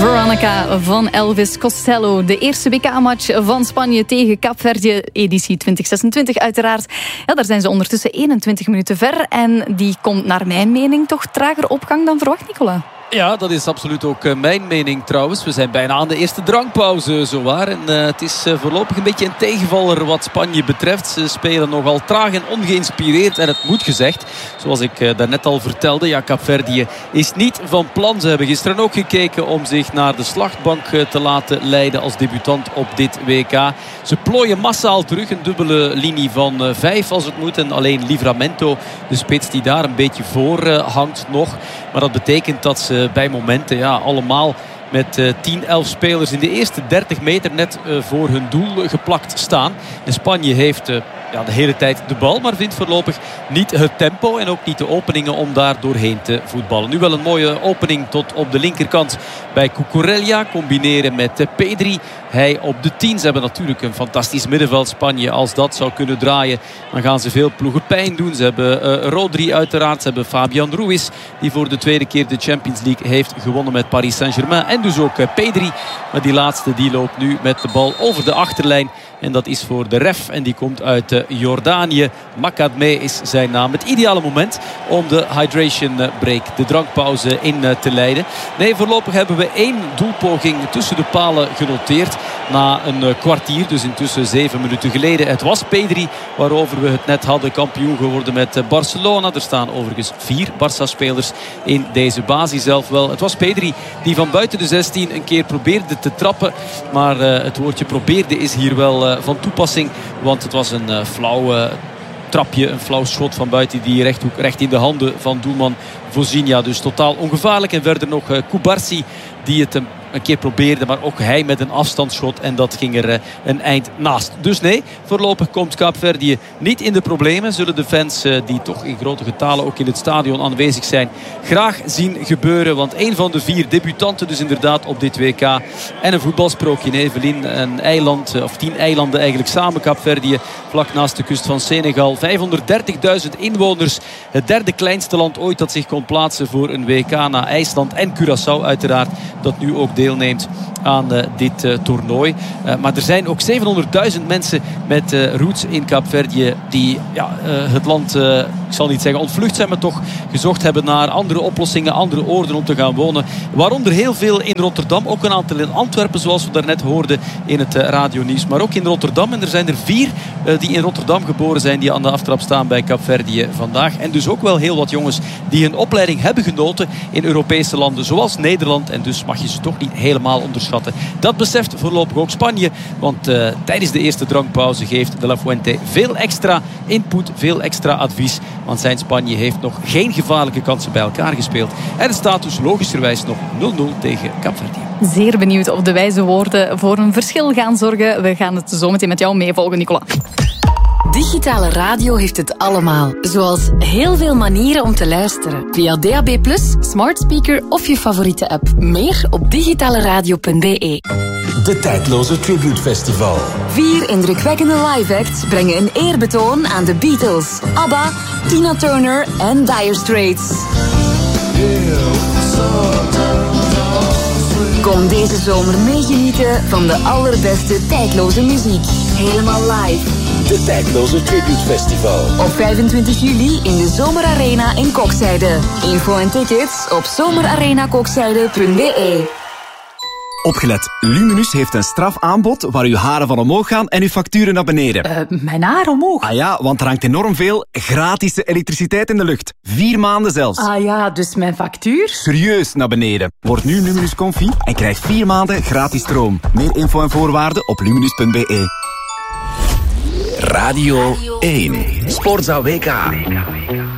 Veronica van Elvis Costello. De eerste WK-match van Spanje tegen Kaapverdië, editie 2026 uiteraard. Ja, daar zijn ze ondertussen 21 minuten ver. En die komt naar mijn mening toch trager op gang dan verwacht, Nicola. Ja, dat is absoluut ook mijn mening trouwens. We zijn bijna aan de eerste drankpauze zowaar. En het is voorlopig een beetje een tegenvaller wat Spanje betreft. Ze spelen nogal traag en ongeïnspireerd. En het moet gezegd, zoals ik daarnet al vertelde, ja, Kaapverdië is niet van plan. Ze hebben gisteren ook gekeken om zich naar de slachtbank te laten leiden als debutant op dit WK. Ze plooien massaal terug. Een dubbele linie van 5 als het moet. En alleen Livramento, de spits die daar een beetje voor hangt nog. Maar dat betekent dat ze bij momenten allemaal met 10, 11 spelers in de eerste 30 meter net voor hun doel geplakt staan. En Spanje heeft de hele tijd de bal, maar vindt voorlopig niet het tempo en ook niet de openingen om daar doorheen te voetballen. Nu wel een mooie opening tot op de linkerkant bij Cucurella. Combineren met Pedri. Hij op de 10. Ze hebben natuurlijk een fantastisch middenveld, Spanje. Als dat zou kunnen draaien, dan gaan ze veel ploegen pijn doen. Ze hebben Rodri uiteraard. Ze hebben Fabian Ruiz, die voor de tweede keer de Champions League heeft gewonnen met Paris Saint-Germain. En dus ook Pedri. Maar die laatste die loopt nu met de bal over de achterlijn. En dat is voor de ref. En die komt uit Jordanië. Makadme is zijn naam. Het ideale moment om de hydration break, de drankpauze, in te leiden. Nee, voorlopig hebben we 1 doelpoging tussen de palen genoteerd. Na een kwartier, dus intussen 7 minuten geleden. Het was Pedri waarover we het net hadden. Kampioen geworden met Barcelona. Er staan overigens 4 Barça-spelers in deze basis zelf wel. Het was Pedri die van buiten de 16 een keer probeerde te trappen. Maar het woordje probeerde is hier wel van toepassing. Want het was een flauw trapje, een flauw schot van buiten die rechthoek recht in de handen van doelman Vozinha. Dus totaal ongevaarlijk. En verder nog Kubarsi die het een keer probeerde, maar ook hij met een afstandsschot. En dat ging er een eind naast. Dus nee, voorlopig komt Kaapverdië niet in de problemen. Zullen de fans die toch in grote getalen ook in het stadion aanwezig zijn graag zien gebeuren. Want 1 van de 4 debutanten dus inderdaad op dit WK. En een voetbalsprookje in Evelien. Een eiland, of 10 eilanden eigenlijk samen, Kaapverdië. Vlak naast de kust van Senegal. 530.000 inwoners. Het derde kleinste land ooit dat zich kon plaatsen voor een WK na IJsland en Curaçao uiteraard. Dat nu ook deelneemt aan dit toernooi. Maar er zijn ook 700.000 mensen met roots in Kaapverdië die het land, ik zal niet zeggen ontvlucht zijn, maar toch gezocht hebben naar andere oplossingen, andere oorden om te gaan wonen. Waaronder heel veel in Rotterdam, ook een aantal in Antwerpen zoals we daarnet hoorden in het radionieuws. Maar ook in Rotterdam. En er zijn er 4 die in Rotterdam geboren zijn die aan de aftrap staan bij Kaapverdië vandaag. En dus ook wel heel wat jongens die hun opleiding hebben genoten in Europese landen zoals Nederland. En dus mag je ze toch niet helemaal onderschatten. Dat beseft voorlopig ook Spanje. Want tijdens de eerste drankpauze geeft De La Fuente veel extra input, veel extra advies. Want zijn Spanje heeft nog geen gevaarlijke kansen bij elkaar gespeeld. En het staat dus logischerwijs nog 0-0 tegen Kaapverdië. Zeer benieuwd of de wijze woorden voor een verschil gaan zorgen. We gaan het zo meteen met jou meevolgen, Nicola. Digitale radio heeft het allemaal. Zoals heel veel manieren om te luisteren. Via DAB+, smart speaker of je favoriete app. Meer op digitaleradio.be. De tijdloze Tribute Festival. 4 indrukwekkende live acts brengen een eerbetoon aan de Beatles, ABBA, Tina Turner en Dire Straits. Kom deze zomer meegenieten van de allerbeste tijdloze muziek. Helemaal live. De tijdloze Tribute Festival. Op 25 juli in de Zomerarena in Kokzijde. Info en tickets op zomerarenakokzijde.be. Opgelet, Luminus heeft een strafaanbod waar uw haren van omhoog gaan en uw facturen naar beneden. Mijn haar omhoog? Ah ja, want er hangt enorm veel gratis elektriciteit in de lucht. 4 maanden zelfs. Ah ja, dus mijn factuur? Serieus naar beneden. Word nu Luminus Confi en krijg 4 maanden gratis stroom. Meer info en voorwaarden op luminus.be. Radio 1. Sportza WK.